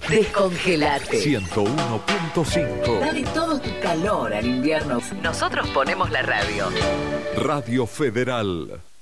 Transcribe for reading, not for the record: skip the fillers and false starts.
Descongelate. 101.5. Dale todo tu calor al invierno. Nosotros ponemos la radio. Radio Federal.